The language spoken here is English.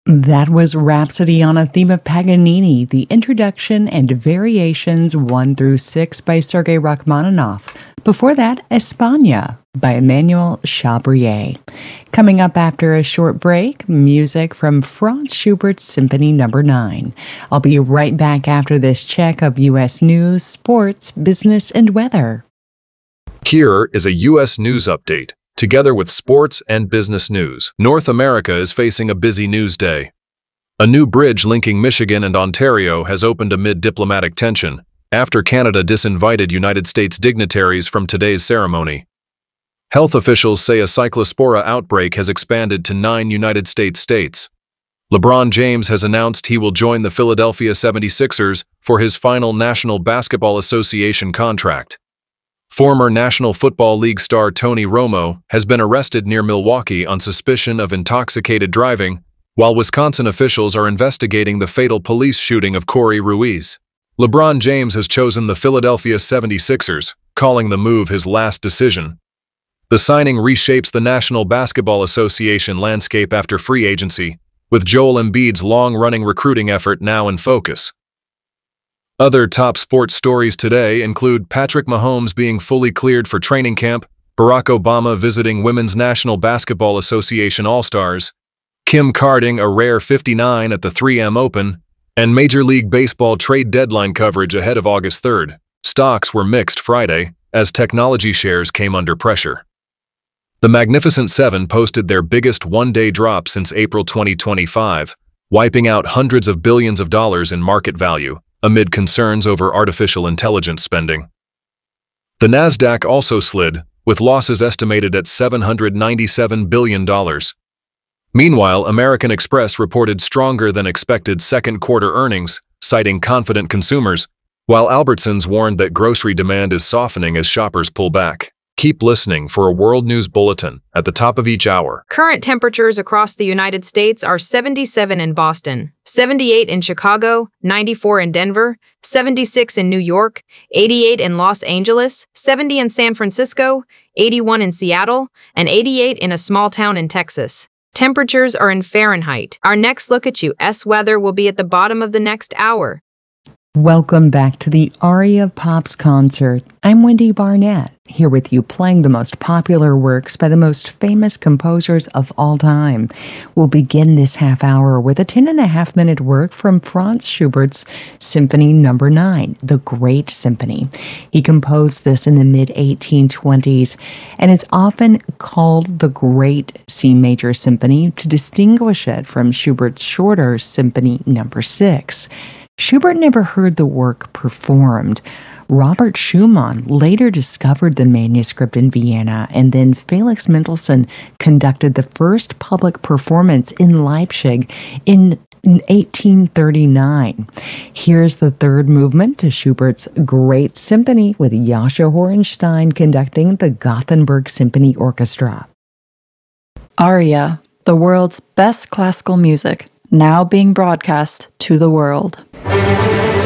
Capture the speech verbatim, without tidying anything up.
That was Rhapsody on a Theme of Paganini, the introduction and variations one through six by Sergei Rachmaninoff. Before that, España by Emmanuel Chabrier. Coming up after a short break, music from Franz Schubert's Symphony Number nine. I'll be right back after this check of U S news, sports, business, and weather. Here is a U S news update. Together with sports and business news, North America is facing a busy news day. A new bridge linking Michigan and Ontario has opened amid diplomatic tension, after Canada disinvited United States dignitaries from today's ceremony. Health officials say a cyclospora outbreak has expanded to nine United States states. LeBron James has announced he will join the Philadelphia seventy-sixers for his final National Basketball Association contract. Former National Football League star Tony Romo has been arrested near Milwaukee on suspicion of intoxicated driving, while Wisconsin officials are investigating the fatal police shooting of Corey Ruiz. LeBron James has chosen the Philadelphia seventy-sixers, calling the move his last decision. The signing reshapes the National Basketball Association landscape after free agency, with Joel Embiid's long-running recruiting effort now in focus. Other top sports stories today include Patrick Mahomes being fully cleared for training camp, Barack Obama visiting Women's National Basketball Association All-Stars, Kim carding a rare fifty-nine at the three M Open, and Major League Baseball trade deadline coverage ahead of August third. Stocks were mixed Friday as technology shares came under pressure. The Magnificent Seven posted their biggest one-day drop since April twenty twenty-five, wiping out hundreds of billions of dollars in market value, amid concerns over artificial intelligence spending. The Nasdaq also slid, with losses estimated at seven hundred ninety-seven billion dollars. Meanwhile, American Express reported stronger than expected second quarter earnings, citing confident consumers, while Albertsons warned that grocery demand is softening as shoppers pull back. Keep listening for a World News Bulletin at the top of each hour. Current temperatures across the United States are seventy-seven in Boston, seventy-eight in Chicago, ninety-four in Denver, seventy-six in New York, eighty-eight in Los Angeles, seventy in San Francisco, eighty-one in Seattle, and eighty-eight in a small town in Texas. Temperatures are in Fahrenheit. Our next look at U S weather will be at the bottom of the next hour. Welcome back to the Aria Pops concert. I'm Wendy Barnett, here with you playing the most popular works by the most famous composers of all time. We'll begin this half hour with a ten and a half minute work from Franz Schubert's Symphony Number nine, the Great Symphony. He composed this in the mid eighteen twenties, and it's often called the Great C Major Symphony to distinguish it from Schubert's shorter Symphony Number six. Schubert never heard the work performed. Robert Schumann later discovered the manuscript in Vienna, and then Felix Mendelssohn conducted the first public performance in Leipzig in eighteen thirty-nine. Here's the third movement to Schubert's Great Symphony with Jascha Horenstein conducting the Gothenburg Symphony Orchestra. Aria, the world's best classical music, now being broadcast to the world.